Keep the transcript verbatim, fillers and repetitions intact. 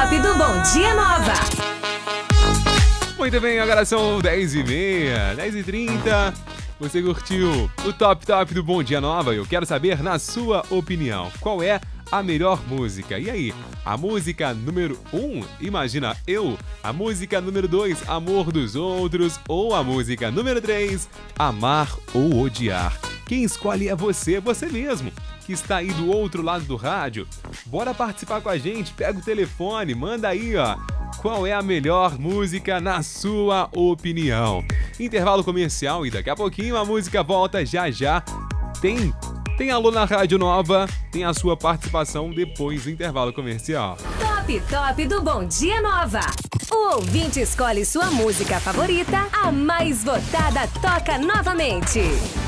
Top do Bom Dia Nova. Muito bem, agora são dez e meia, dez e trinta. Você curtiu o Top Top do Bom Dia Nova? Eu quero saber, na sua opinião, qual é a melhor música? E aí, a música número um, Imagina Eu? A música número dois, Amor dos Outros? Ou a música número três, Amar ou Odiar? Quem escolhe é você, você mesmo, que está aí do outro lado do rádio. Bora participar com a gente, pega o telefone, manda aí, ó. Qual é a melhor música na sua opinião? Intervalo comercial e daqui a pouquinho a música volta já já. Tem, tem alô na Rádio Nova, tem a sua participação depois do intervalo comercial. Top Top do Bom Dia Nova. O ouvinte escolhe sua música favorita, a mais votada toca novamente.